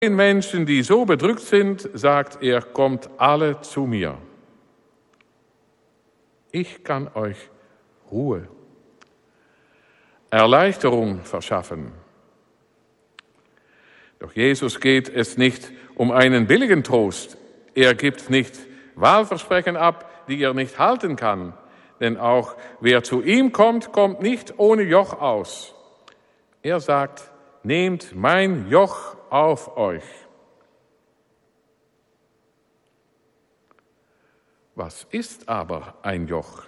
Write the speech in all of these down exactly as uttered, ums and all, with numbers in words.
Den Menschen, die so bedrückt sind, sagt er, kommt alle zu mir. Ich kann euch Ruhe, Erleichterung verschaffen. Doch Jesus geht es nicht um einen billigen Trost. Er gibt nicht Wahlversprechen ab, die er nicht halten kann. Denn auch wer zu ihm kommt, kommt nicht ohne Joch aus. Er sagt, nehmt mein Joch auf euch. Was ist aber ein Joch?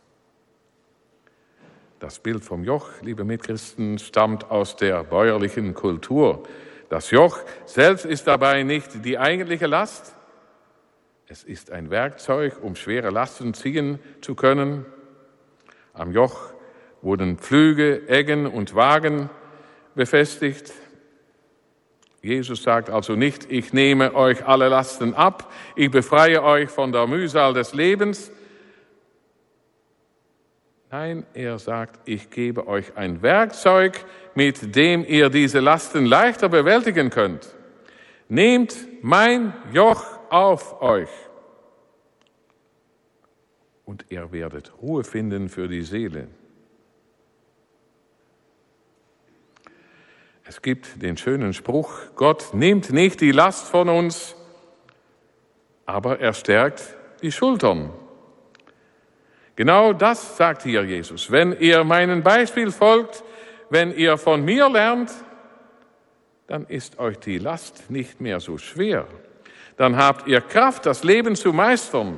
Das Bild vom Joch, liebe Mitchristen, stammt aus der bäuerlichen Kultur. Das Joch selbst ist dabei nicht die eigentliche Last. Es ist ein Werkzeug, um schwere Lasten ziehen zu können. Am Joch wurden Pflüge, Eggen und Wagen befestigt. Jesus sagt also nicht, ich nehme euch alle Lasten ab, ich befreie euch von der Mühsal des Lebens. Nein, er sagt, ich gebe euch ein Werkzeug, mit dem ihr diese Lasten leichter bewältigen könnt. Nehmt mein Joch auf euch und ihr werdet Ruhe finden für die Seele. Es gibt den schönen Spruch, Gott nimmt nicht die Last von uns, aber er stärkt die Schultern. Genau das sagt hier Jesus. Wenn ihr meinem Beispiel folgt, wenn ihr von mir lernt, dann ist euch die Last nicht mehr so schwer. Dann habt ihr Kraft, das Leben zu meistern.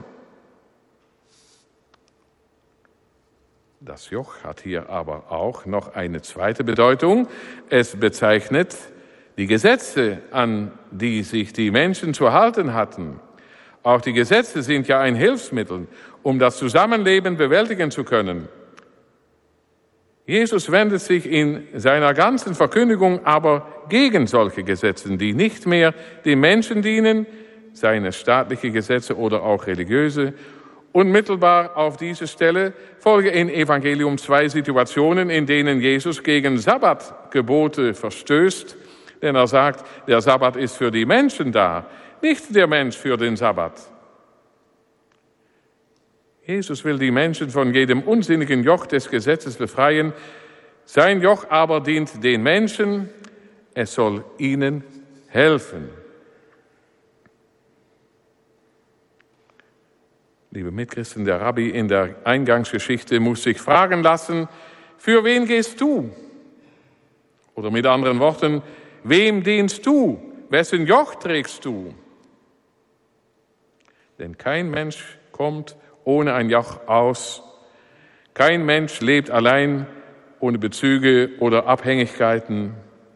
Das Joch hat hier aber auch noch eine zweite Bedeutung. Es bezeichnet die Gesetze, an die sich die Menschen zu halten hatten. Auch die Gesetze sind ja ein Hilfsmittel, um das Zusammenleben bewältigen zu können. Jesus wendet sich in seiner ganzen Verkündigung aber gegen solche Gesetze, die nicht mehr den Menschen dienen, seine staatliche Gesetze oder auch religiöse. Unmittelbar auf diese Stelle folgen im Evangelium zwei Situationen, in denen Jesus gegen Sabbatgebote verstößt. Denn er sagt, der Sabbat ist für die Menschen da, nicht der Mensch für den Sabbat. Jesus will die Menschen von jedem unsinnigen Joch des Gesetzes befreien. Sein Joch aber dient den Menschen, es soll ihnen helfen. Liebe Mitchristen, der Rabbi in der Eingangsgeschichte muss sich fragen lassen, für wen gehst du? Oder mit anderen Worten, wem dienst du? Wessen Joch trägst du? Denn kein Mensch kommt ohne ein Joch aus. Kein Mensch lebt allein ohne Bezüge oder Abhängigkeiten.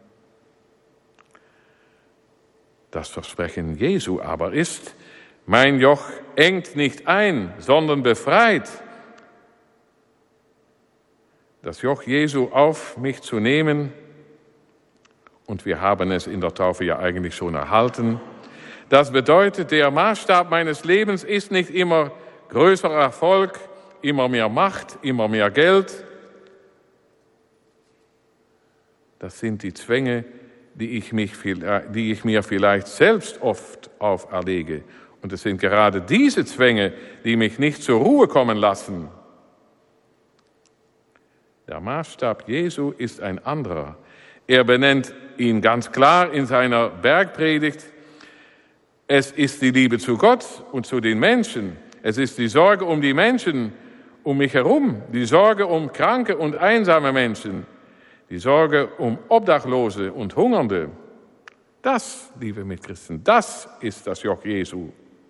Das Versprechen Jesu aber ist, mein Joch engt nicht ein, sondern befreit. Das Joch Jesu auf mich zu nehmen, und wir haben es in der Taufe ja eigentlich schon erhalten, das bedeutet, der Maßstab meines Lebens ist nicht immer größerer Erfolg, immer mehr Macht, immer mehr Geld. Das sind die Zwänge, die ich, mich, die ich mir vielleicht selbst oft auferlege. Und es sind gerade diese Zwänge, die mich nicht zur Ruhe kommen lassen. Der Maßstab Jesu ist ein anderer. Er benennt ihn ganz klar in seiner Bergpredigt. Es ist die Liebe zu Gott und zu den Menschen. Es ist die Sorge um die Menschen um mich herum, die Sorge um kranke und einsame Menschen, die Sorge um Obdachlose und Hungernde. Das, liebe Mitchristen, das ist das Joch Jesu.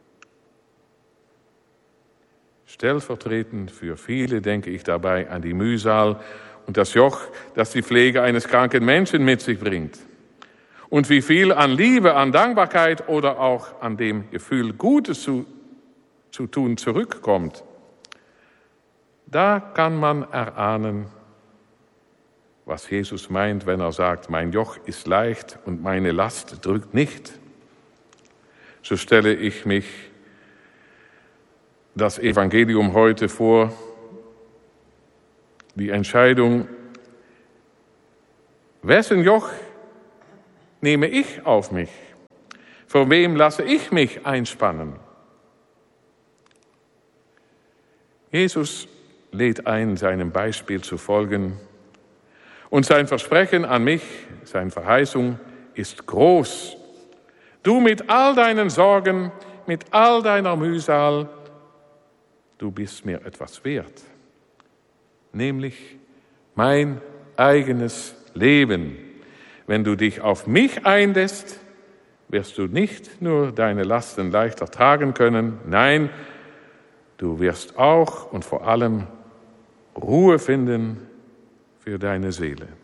Stellvertretend für viele denke ich dabei an die Mühsal und das Joch, das die Pflege eines kranken Menschen mit sich bringt. Und wie viel an Liebe, an Dankbarkeit oder auch an dem Gefühl, Gutes zu, zu tun zurückkommt. Da kann man erahnen, was Jesus meint, wenn er sagt, mein Joch ist leicht und meine Last drückt nicht. So stelle ich mich das Evangelium heute vor, die Entscheidung, wessen Joch nehme ich auf mich? Vor wem lasse ich mich einspannen? Jesus lädt ein, seinem Beispiel zu folgen. Und sein Versprechen an mich, seine Verheißung, ist groß. Du mit all deinen Sorgen, mit all deiner Mühsal, du bist mir etwas wert. Nämlich mein eigenes Leben. Wenn du dich auf mich einlässt, wirst du nicht nur deine Lasten leichter tragen können, nein, du wirst auch und vor allem Ruhe finden für deine Seele.